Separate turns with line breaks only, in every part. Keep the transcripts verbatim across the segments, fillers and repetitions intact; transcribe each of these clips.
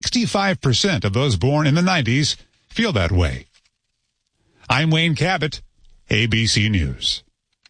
sixty-five percent of those born in the nineties feel that way. I'm Wayne Cabot, A B C News.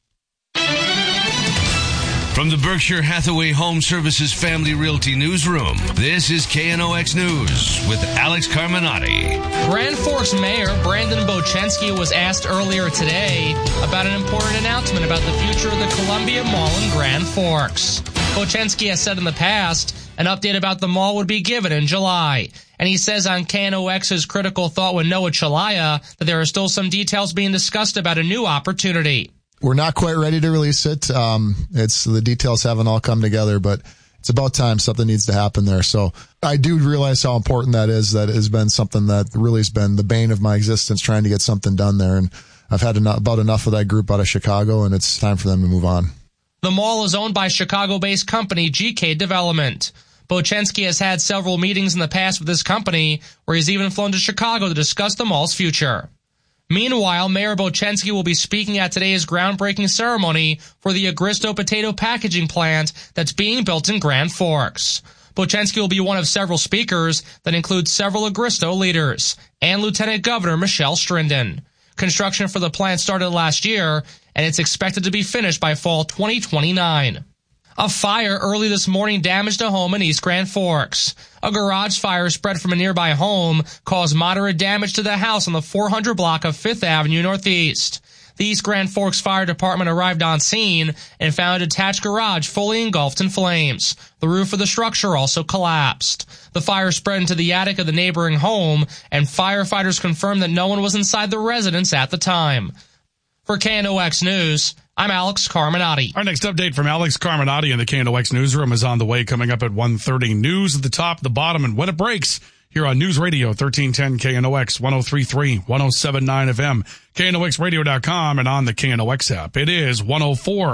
From the Berkshire Hathaway Home Services Family Realty Newsroom, this is K N O X News with Alex Carminati.
Grand Forks Mayor Brandon Bochenski was asked earlier today about an important announcement about the future of the Columbia Mall in Grand Forks. Bochenski has said in the past an update about the mall would be given in July. And he says on K N O X's Critical Thought with Noah Chalaya that there are still some details being discussed about a new opportunity.
We're not quite ready to release it. Um, it's the details haven't all come together, but it's about time something needs to happen there. So I do realize how important that is. That has been something that really has been the bane of my existence, trying to get something done there. And I've had enough, about enough of that group out of Chicago, and it's time for them to move on.
The mall is owned by Chicago-based company G K Development. Bochenski has had several meetings in the past with this company, where he's even flown to Chicago to discuss the mall's future. Meanwhile, Mayor Bochenski will be speaking at today's groundbreaking ceremony for the Agristo potato packaging plant that's being built in Grand Forks. Bochenski will be one of several speakers that include several Agristo leaders and Lieutenant Governor Michelle Strinden. Construction for the plant started last year, and it's expected to be finished by fall twenty twenty-nine. A fire early this morning damaged a home in East Grand Forks. A garage fire spread from a nearby home caused moderate damage to the house on the four hundred block of Fifth Avenue Northeast. The East Grand Forks Fire Department arrived on scene and found a detached garage fully engulfed in flames. The roof of the structure also collapsed. The fire spread into the attic of the neighboring home, and firefighters confirmed that no one was inside the residence at the time. For K N O X News, I'm Alex Carminati.
Our next update from Alex Carminati in the K N O X Newsroom is on the way, coming up at one thirty. News at the top, the bottom, and when it breaks here on News Radio thirteen ten K N O X, one oh three point three, one oh seven point nine F M, K N O X radio dot com, and on the K N O X app. It is one oh four.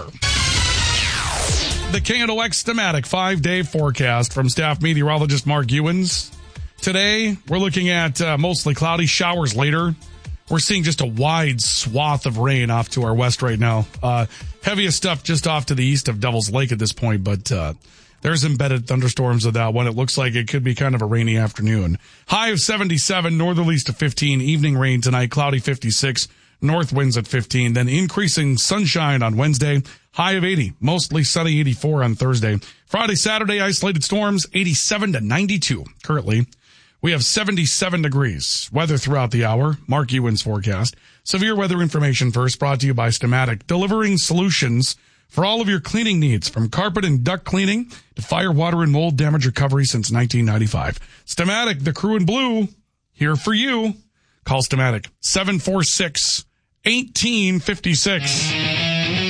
The K N O X Thematic five-day forecast from staff meteorologist Mark Ewens. Today, we're looking at uh, mostly cloudy, showers later. We're seeing just a wide swath of rain off to our west right now. Uh, heaviest stuff just off to the east of Devil's Lake at this point, but uh, there's embedded thunderstorms of that one. It looks like it could be kind of a rainy afternoon. High of seventy-seven, northerlies to fifteen, evening rain tonight, cloudy fifty-six, north winds at fifteen, then increasing sunshine on Wednesday, high of eighty, mostly sunny eighty-four on Thursday. Friday, Saturday, isolated storms, eighty-seven to ninety-two currently. We have seventy-seven degrees. Weather throughout the hour. Mark Ewan's forecast. Severe weather information first, brought to you by Stamatic, delivering solutions for all of your cleaning needs, from carpet and duct cleaning to fire, water, and mold damage recovery since nineteen ninety-five. Stamatic, the crew in blue, here for you. Call Stamatic, seven four six, one eight five six.